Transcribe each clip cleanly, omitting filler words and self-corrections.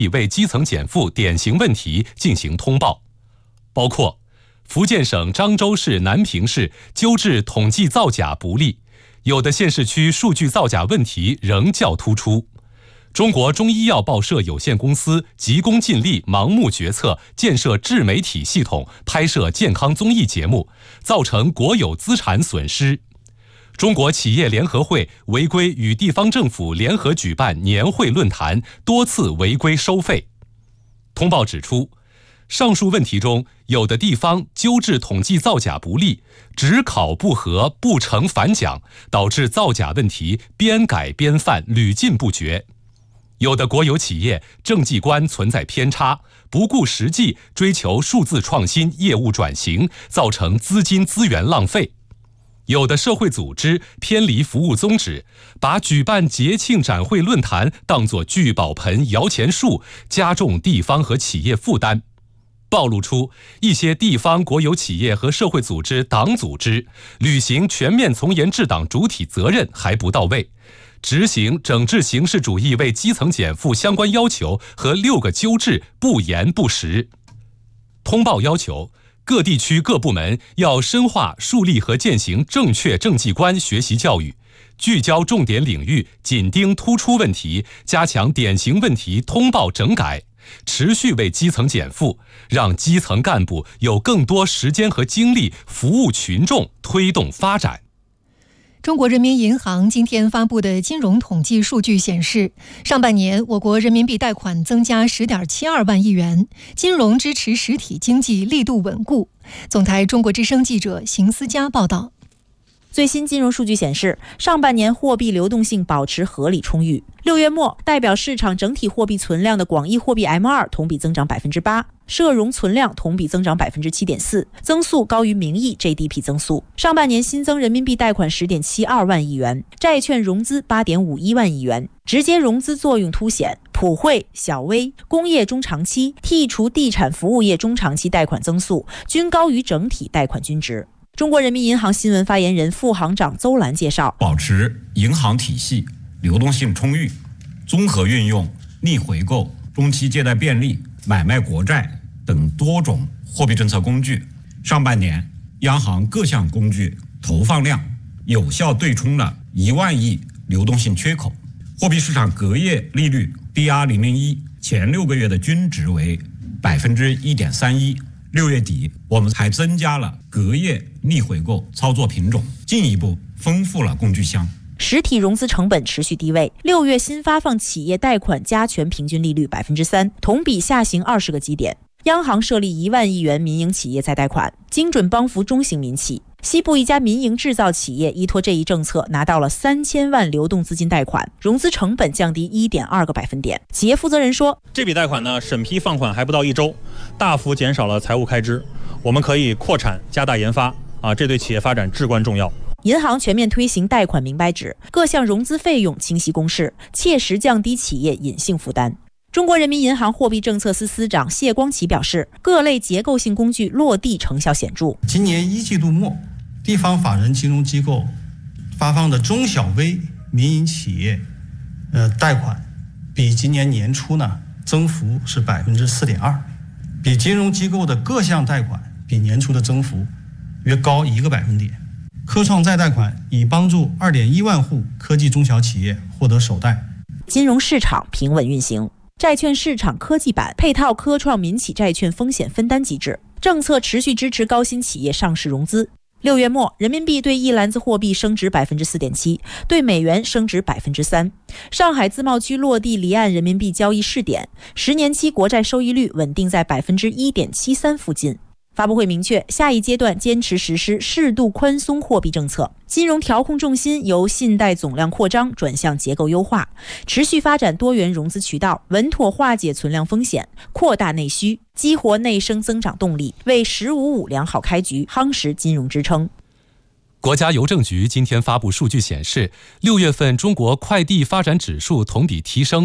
已为基层减负典型问题进行通报，包括福建省漳州市、南平市纠治统计造假不力，有的县市区数据造假问题仍较突出。中国中医药报社有限公司急功近利、盲目决策，建设自媒体系统，拍摄健康综艺节目，造成国有资产损失。中国企业联合会违规与地方政府联合举办年会论坛，多次违规收费。通报指出，上述问题中，有的地方纠治统计造假不力，只考不合，不成反奖，导致造假问题边改边犯，屡禁不绝。有的国有企业政绩观存在偏差，不顾实际追求数字创新、业务转型，造成资金资源浪费。有的社会组织偏离服务宗旨，把举办节庆展会论坛当作聚宝盆、摇钱树，加重地方和企业负担。暴露出一些地方国有企业和社会组织党组织履行全面从严治党主体责任还不到位，执行整治形式主义为基层减负相关要求和6个纠治不严不实。通报要求各地区各部门要深化树立和践行正确政绩观学习教育，聚焦重点领域，紧盯突出问题，加强典型问题通报整改，持续为基层减负，让基层干部有更多时间和精力服务群众，推动发展。 中国人民银行今天发布的金融统计数据显示，上半年我国人民币贷款增加 10.72 万亿元，金融支持实体经济力度稳固。总台中国之声记者邢思佳报道。 最新金融数据显示，上半年货币流动性保持合理充裕。6月末，代表市场整体货币存量的广义货币 M2 同比增长 8%， 社融存量同比增长 7.4%， 增速高于名义 GDP 增速。上半年新增人民币贷款 10.72 万亿元，债券融资 8.51 万亿元，直接融资作用凸显，普惠、小微、工业中长期剔除地产服务业中长期贷款增速均高于整体贷款均值。中国人民银行新闻发言人、副行长邹兰介绍， 保持银行体系流动性充裕，综合运用逆回购、中期借贷便利、买卖国债等多种货币政策工具。上半年，央行各项工具投放量有效对冲了1万亿流动性缺口。货币市场隔夜利率 DR001 前6个月的均值为 1.31%。6月底，我们还增加了隔夜逆回购操作品种，进一步丰富了工具箱。 实体融资成本持续低位，6月新发放企业贷款加权平均利率 3%， 同比下行20个基点。央行设立1万亿元民营企业再贷款，精准帮扶中型民企。西部一家民营制造企业依托这一政策，拿到了3000万流动资金贷款，融资成本降低 1.2个百分点。企业负责人说， 这笔贷款呢，审批放款还不到1周，大幅减少了财务开支，我们可以扩产加大研发这对企业发展至关重要。 银行全面推行贷款明白纸，各项融资费用清晰公示，切实降低企业隐性负担。中国人民银行货币政策司司长谢光启表示，各类结构性工具落地成效显著。 今年1季度末，地方法人金融机构发放的中小微民营企业贷款，比今年年初呢增幅是 4.2%， 比金融机构的各项贷款比年初的增幅约高1个百分点。科创再贷款已帮助 2.1 万户科技中小企业获得首贷。 金融市场平稳运行。债券市场科技版配套科创民企债券风险分担机制，政策持续支持高新企业上市融资。6月末，人民币对一篮子货币升值 4.7%， 对美元升值 3%。上海自贸区落地离岸人民币交易试点，10年期国债收益率稳定在 1.73% 附近。发布会明确，下一阶段坚持实施适度宽松货币政策，金融调控重心由信贷总量扩张转向结构优化，持续发展多元融资渠道，稳妥化解存量风险，扩大内需，激活内生增长动力，为“15+5”良好开局夯实金融支撑。 国家邮政局今天发布数据显示，6月份中国快递发展指数同比提升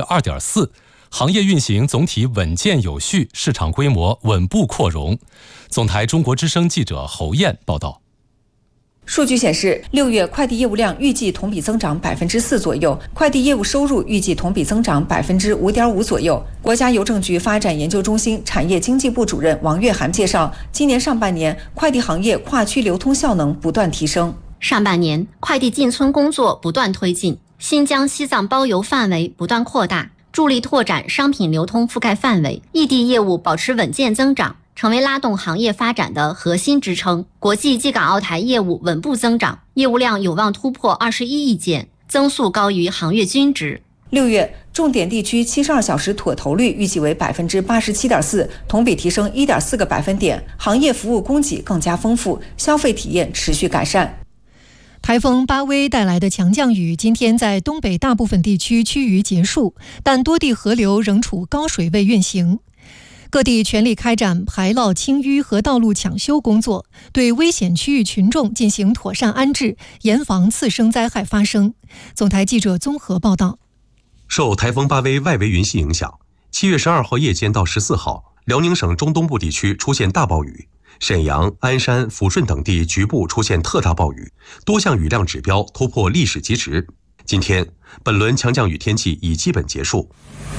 2.4%。行业运行总体稳健有序，市场规模稳步扩容。总台中国之声记者侯燕报道。 数据显示，6月快递业务量预计同比增长4%左右，快递业务收入预计同比增长5.5%左右。国家邮政局发展研究中心产业经济部主任王月涵介绍，今年上半年快递行业跨区流通效能不断提升。 上半年快递进村工作不断推进，新疆、西藏包邮范围不断扩大，助力拓展商品流通覆盖范围，异地业务保持稳健增长，成为拉动行业发展的核心支撑。国际机港澳台业务稳步增长，业务量有望突破21亿件，增速高于行业均值。 6月，重点地区72小时妥投率预计为87.4%，同比提升1.4个百分点，行业服务供给更加丰富，消费体验持续改善。 台风巴威带来的强降雨今天在东北大部分地区趋于结束，但多地河流仍处高水位运行。各地全力开展排涝清淤和道路抢修工作，对危险区域群众进行妥善安置，严防次生灾害发生。总台记者综合报道。 受台风巴威外围云系影响，7月12号夜间到14号，辽宁省中东部地区出现大暴雨，沈阳、鞍山、抚顺等地局部出现特大暴雨，多项雨量指标突破历史极值。今天，本轮强降雨天气已基本结束。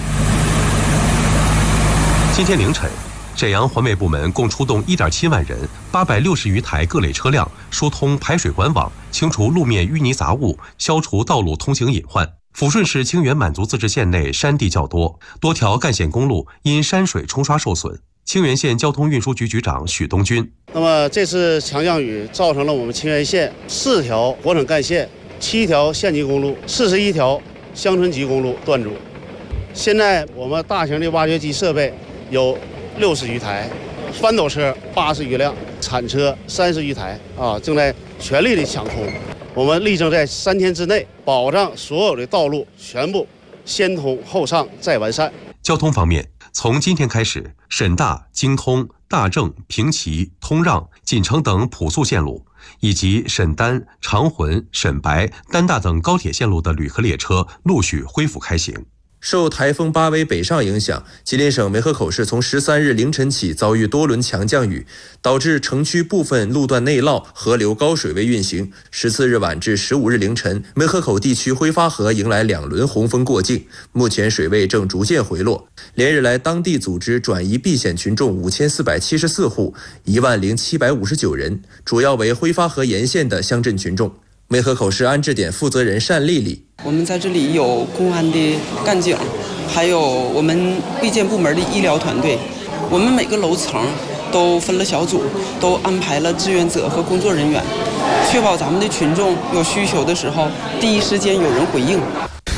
今天凌晨，沈阳环卫部门共出动1.7万人，860余台各类车辆，疏通排水管网，清除路面淤泥杂物，消除道路通行隐患。抚顺市清源满族自治县内山地较多，多条干线公路因山水冲刷受损。清源县交通运输局局长许东军： 那么这次强降雨造成了我们清源县4条国省干线、7条县级公路、41条乡村级公路断阻。现在我们大型的挖掘机设备有60余台，翻斗车80余辆，铲车30余台正在全力的抢通。我们力争在3天之内保障所有的道路全部先通后畅再完善。 交通方面，从今天开始，沈大、京通、大正、平齐、通让、锦城等普速线路，以及沈丹、长浑、沈白、丹大等高铁线路的旅客列车陆续恢复开行。 受台风巴威北上影响，吉林省梅河口市从13日凌晨起遭遇多轮强降雨，导致城区部分路段内涝，河流高水位运行。14日晚至15日凌晨，梅河口地区挥发河迎来2轮洪峰过境，目前水位正逐渐回落。连日来，当地组织转移避险群众5474户，10759人，主要为挥发河沿线的乡镇群众。梅河口市安置点负责人单丽丽： 我们在这里有公安的干警，还有我们卫健部门的医疗团队，我们每个楼层都分了小组，都安排了志愿者和工作人员，确保咱们的群众有需求的时候第一时间有人回应。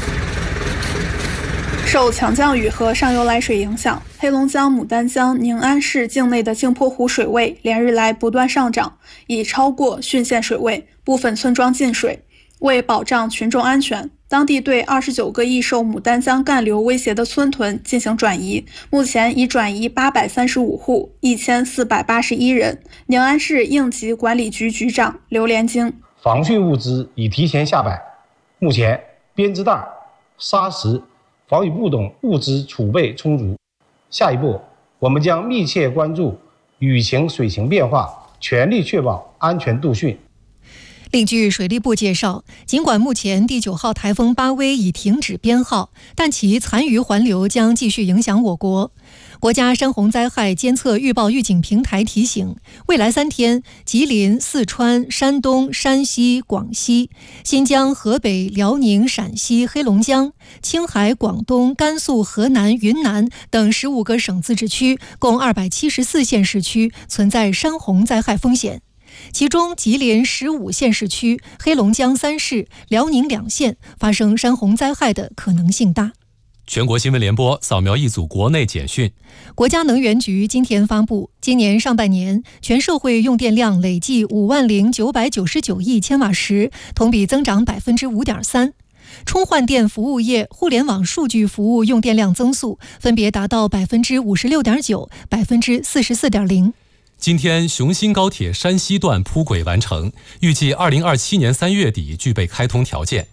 受强降雨和上游来水影响，黑龙江牡丹江宁安市境内的镜泊湖水位连日来不断上涨，已超过汛县水位，部分村庄进水。为保障群众安全，当地对29个易受牡丹江干流威胁的村屯进行转移，目前已转移835户，1481人。宁安市应急管理局局长刘连京： 防汛物资已提前下摆，目前编织袋、沙石、防雨布等物资储备充足。下一步，我们将密切关注雨情、水情变化，全力确保安全度汛。 另据水利部介绍，尽管目前第9号台风巴威已停止编号，但其残余环流将继续影响我国。国家山洪灾害监测预报预警平台提醒，未来3天，吉林、四川、山东、山西、广西、新疆、河北、辽宁、陕西、黑龙江、青海、广东、甘肃、河南、云南等15个省自治区共274县市区存在山洪灾害风险。其中吉林15县市区、黑龙江3市、辽宁2县发生山洪灾害的可能性大。 全国新闻联播扫描一组国内简讯。 国家能源局今天发布，今年上半年全社会用电量累计50999亿千瓦时，同比增长5.3%。充换电服务业、互联网数据服务用电量增速分别达到56.9%、44.0%。 今天，雄新高铁山西段铺轨完成，预计2027年3月底具备开通条件。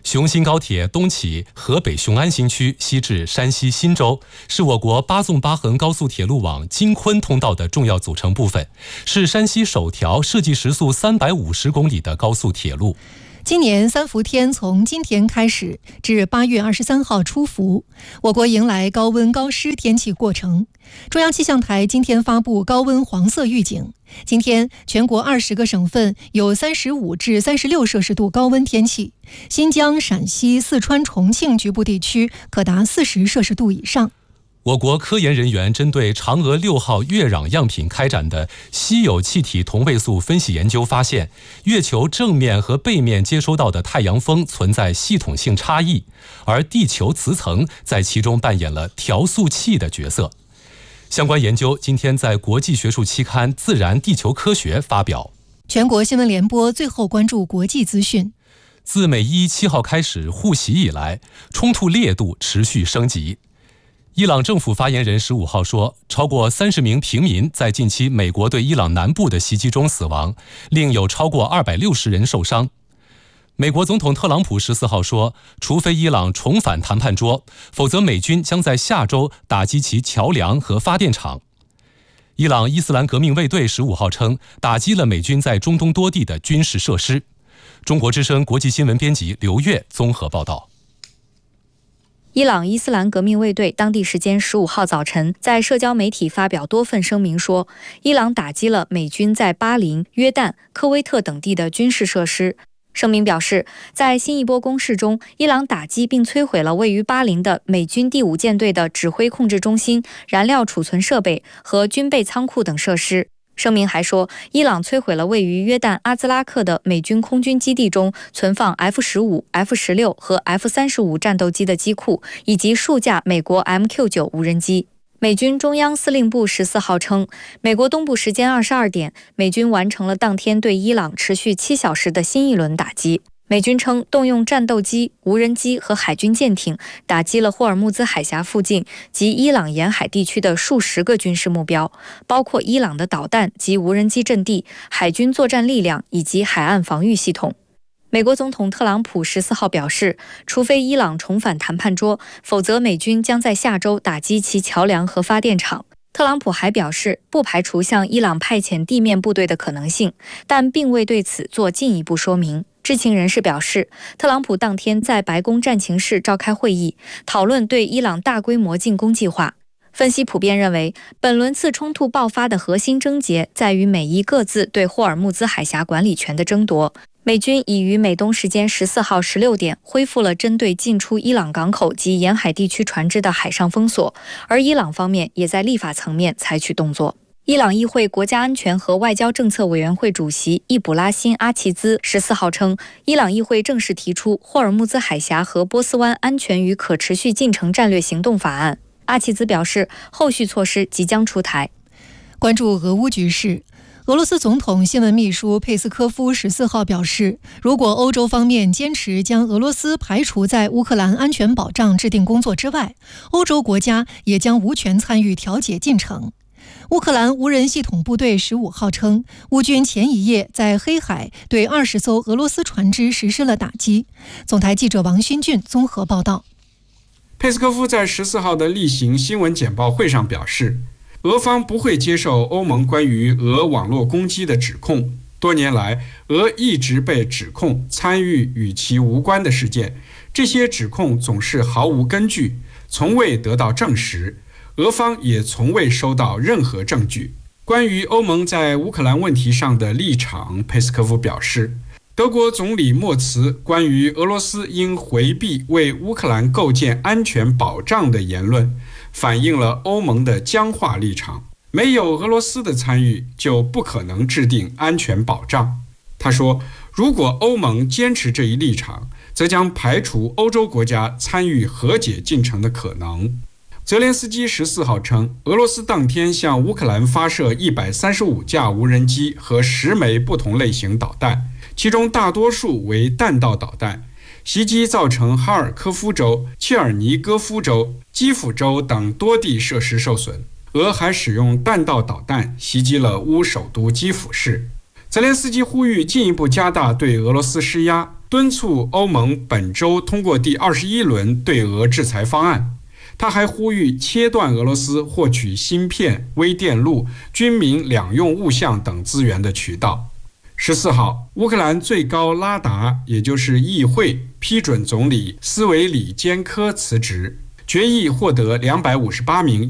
雄新高铁东起河北雄安新区，西至山西忻州，是我国8纵8横高速铁路网京昆通道的重要组成部分，是山西首条设计时速350公里的高速铁路。 今年三伏天从今天开始至8月23号出伏，我国迎来高温高湿天气过程。中央气象台今天发布高温黄色预警，今天全国20个省份有35至36摄氏度高温天气，新疆、陕西、四川、重庆局部地区可达40摄氏度以上。 我国科研人员针对嫦娥6号月壤样品开展的稀有气体同位素分析研究发现，月球正面和背面接收到的太阳风存在系统性差异，而地球磁层在其中扮演了调速器的角色。相关研究今天在国际学术期刊《自然地球科学》发表。 全国新闻联播最后关注国际资讯。 自美伊7号开始互袭以来，冲突烈度持续升级。伊朗政府发言人15号说，超过30名平民在近期美国对伊朗南部的袭击中死亡，另有超过260人受伤。美国总统特朗普14号说，除非伊朗重返谈判桌，否则美军将在下周打击其桥梁和发电厂。伊朗伊斯兰革命卫队15号称，打击了美军在中东多地的军事设施。中国之声国际新闻编辑刘越综合报道。 伊朗伊斯兰革命卫队当地时间15号早晨在社交媒体发表多份声明说，伊朗打击了美军在巴林、约旦、科威特等地的军事设施。声明表示，在新一波攻势中，伊朗打击并摧毁了位于巴林的美军第5舰队的指挥控制中心、燃料储存设备和军备仓库等设施。声明还说，伊朗摧毁了位于约旦阿兹拉克的美军空军基地中存放 F-15、F-16 和 F-35 战斗机的机库，以及数架美国 MQ-9 无人机。美军中央司令部14号称，美国东部时间22点，美军完成了当天对伊朗持续7小时的新一轮打击。美军称，动用战斗机、无人机和海军舰艇打击了霍尔木兹海峡附近及伊朗沿海地区的数十个军事目标，包括伊朗的导弹及无人机阵地、海军作战力量以及海岸防御系统。美国总统特朗普14号表示，除非伊朗重返谈判桌，否则美军将在下周打击其桥梁和发电厂。特朗普还表示，不排除向伊朗派遣地面部队的可能性，但并未对此做进一步说明。知情人士表示，特朗普当天在白宫战情室召开会议，讨论对伊朗大规模进攻计划。分析普遍认为，本轮次冲突爆发的核心症结在于美伊各自对霍尔木兹海峡管理权的争夺。美军已于美东时间14号16点恢复了针对进出伊朗港口及沿海地区船只的海上封锁，而伊朗方面也在立法层面采取动作。伊朗议会国家安全和外交政策委员会主席易卜拉欣·阿齐兹14号称，伊朗议会正式提出霍尔木兹海峡和波斯湾安全与可持续进程战略行动法案。阿齐兹表示，后续措施即将出台。 关注俄乌局势，俄罗斯总统新闻秘书佩斯科夫14号表示，如果欧洲方面坚持将俄罗斯排除在乌克兰安全保障制定工作之外，欧洲国家也将无权参与调解进程。乌克兰无人系统部队15号称，乌军前一夜在黑海对20艘俄罗斯船只实施了打击。总台记者王勋俊综合报道。 佩斯科夫在14号的例行新闻简报会上表示，俄方不会接受欧盟关于俄网络攻击的指控。多年来，俄一直被指控参与与其无关的事件，这些指控总是毫无根据，从未得到证实。俄方也从未收到任何证据。关于欧盟在乌克兰问题上的立场，佩斯科夫表示，德国总理默茨关于俄罗斯应回避为乌克兰构建安全保障的言论，反映了欧盟的僵化立场。没有俄罗斯的参与，就不可能制定安全保障。他说，如果欧盟坚持这一立场，则将排除欧洲国家参与和解进程的可能。泽连斯基14号称，俄罗斯当天向乌克兰发射135架无人机和10枚不同类型导弹，其中大多数为弹道导弹。袭击造成哈尔科夫州、切尔尼戈夫州、基辅州等多地设施受损。俄还使用弹道导弹袭击了乌首都基辅市。 泽连斯基呼吁进一步加大对俄罗斯施压，敦促欧盟本周通过第21轮对俄制裁方案。他还呼吁切断俄罗斯获取芯片、微电路、军民两用物项等资源的渠道。14号，乌克兰最高拉达，也就是议会，批准总理斯维里坚科辞职，决议获得258名